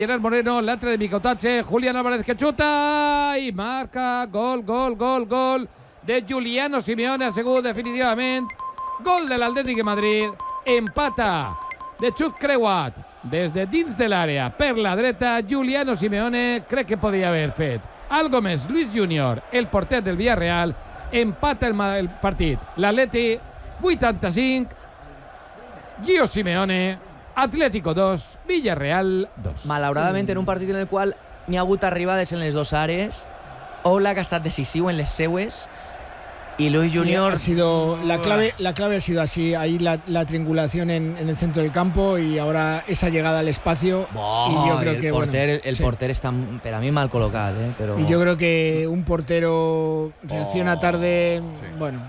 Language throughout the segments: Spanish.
Gerard Moreno, l'altre de Micotache, Julián Álvarez que xuta i marca gol de Giuliano Simeone, ha sigut definitivament gol de l'Atlètic de Madrid, empata de xut creuat des de dins de l'àrea per la dreta. Giuliano Simeone crec que podia haver fet algo més. Luis Junior, el porter del Villarreal, empata el partit. L'Atleti 85, Gio Simeone, Atlético 2, Villarreal 2. Malauradament, en un partit en el qual n'hi ha hagut arribades en les dues àrees, Oblak ha estat decisiu en les seues y Luis Junior... Sí, ha sido la clave ha sido así, ahí la triangulación en el centro del campo y ahora esa llegada al espacio. Y yo creo que el porter está para mí mal colocado, pero... Y yo creo que un portero reacciona tarde, bueno.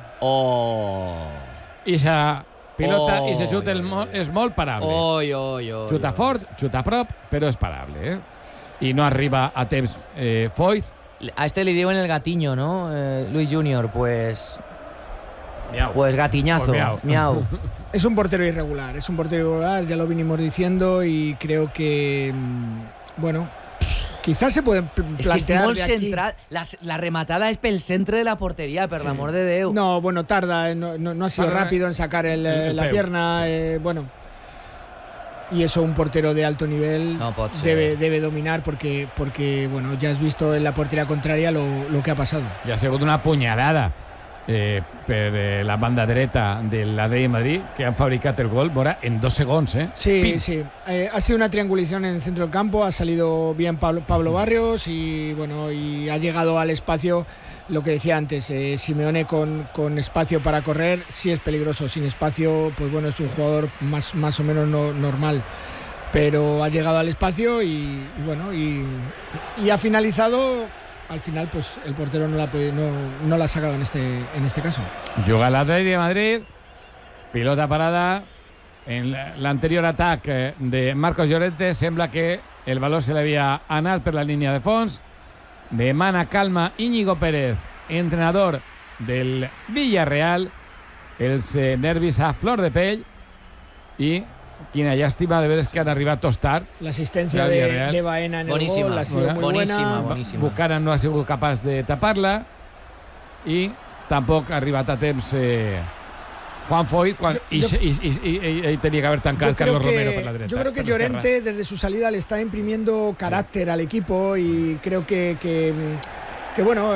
Ixa pilota i se xuta és molt parable. Xuta fort, xuta a prop, però és parable, I no arriba a temps Foyth. A este le diuen el gatiño, ¿no? Luis Junior, pues... Miau. Pues gatiñazo, Pues miau. Es un portero irregular, ya lo venimos diciendo y creo que, bueno, quizás se pueden plantear és que és molt centrat, la rematada és pel centre de la porteria, per l'amor de Déu. No, bueno, tarda, no ha sido rápido en sacar la pierna, bueno. Y eso un portero de alto nivel debe dominar porque bueno, ya has visto en la portería contraria lo que ha pasado. Ja ha sigut una punyalada per la banda dreta de l'Atlètic de Madrid, que han fabricat el gol, Mora, en 2 segons, Sí, sí. Ha sido una triangulación en el centro del campo, ha salido bien Pablo Barrios y bueno, y ha llegado al espacio. Lo que decía antes, Simeone con espacio para correr sí es peligroso, sin espacio pues bueno, es un jugador más o menos normal, pero ha llegado al espacio y bueno, y ha finalizado. Al final pues el portero no la ha sacado en este caso. Juga l'Atlètic de Madrid, pilota parada en l'anterior atac de Marcos Llorente. Sembla que el valor se l'havia anat per la línia de fons. Demana calma Íñigo Pérez, entrenador del Villarreal. Els nervis a flor de pell i quina llàstima de veres que han arribat tots tard. La asistencia de Baena en el gol ha sido muy buena. Buchanan no ha sigut capaç de tapar-la i tampoc ha arribat a temps Juan Foyth y tenía que haber tancado Carlos Romero por la derecha. Yo creo que Llorente desde su salida le está imprimiendo carácter al equipo y creo que bueno,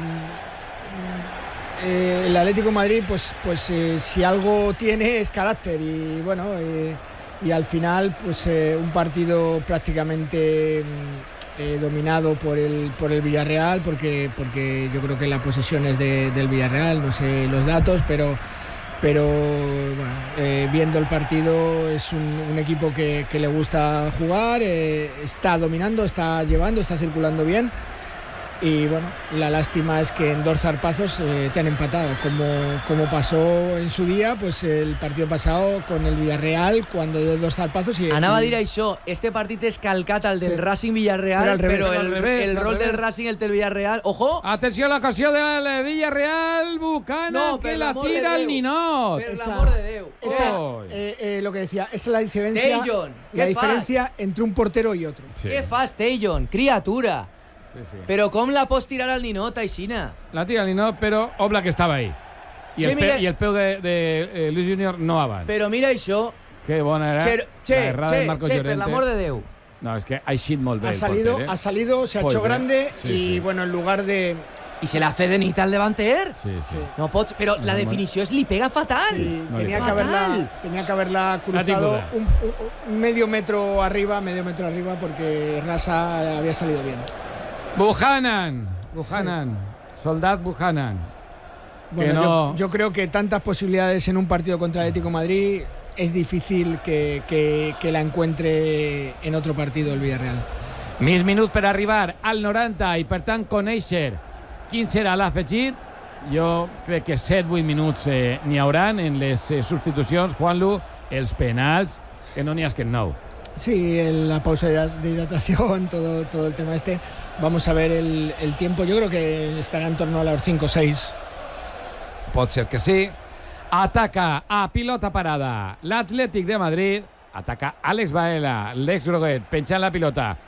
el Atlético de Madrid pues si algo tiene es carácter y bueno, y al final pues un partido prácticamente dominado por el Villarreal porque yo creo que la posesión es del Villarreal, no sé los datos, pero bueno, viendo el partido es un equipo que le gusta jugar, está dominando, está llevando, está circulando bien. Y bueno, la lástima es que en 2 zarpazos te han empatado, como pasó en su día, pues el partido pasado con el Villarreal, cuando dio 2 zarpazos. Anava a dir això, este partit és calcat al del Racing Villarreal, però el rol del Racing, el del Villarreal. ¡Ojo! Atenció a l'ocasió del Villarreal, Buchanan, que la tira al ninot. Per l'amor de Déu. Lo que decía, esa es la diferencia entre un portero y otro. Sí. Què fas, Tejon? Criatura. Sí. Però com la pots tirar al ninot, aixina? La tira al ninot, però Oblak estava ahí. I el peu de Luis Junior no abans. Però mira això. Que bona era la errada de Marcos Llorente. Per l'amor de Déu. No, es que ha eixit molt bé. Ha salido, se ha hecho grande y bueno, en lugar de... ¿Y se la cede Nita al delanter? Sí. No pots, pero la definició li pega fatal. Sí, tenía que haberla cruzado un medio metro arriba porque Rasa había salido bien. Buchanan, Soldat Buchanan. Bueno, yo creo que tantas posibilidades en un partido contra el Atlético de Madrid es difícil que la encuentre en otro partido el Villarreal. Mig minut per arribar al 90 i per tant conèixer quin serà l'afegit. Jo crec que 7-8 minuts n'hi hauran en les substitucions, Juanlu, els penals, que no n'hi ha que en 9. Sí, la pausa de hidratación, todo el tema este. Vamos a ver el tiempo. Yo creo que estará en torno a los 5 o 6. Pot ser que sí. Ataca a pilota parada l'Atlètic de Madrid. Ataca Alex Baena, l'ex Groguet, penchant la pilota.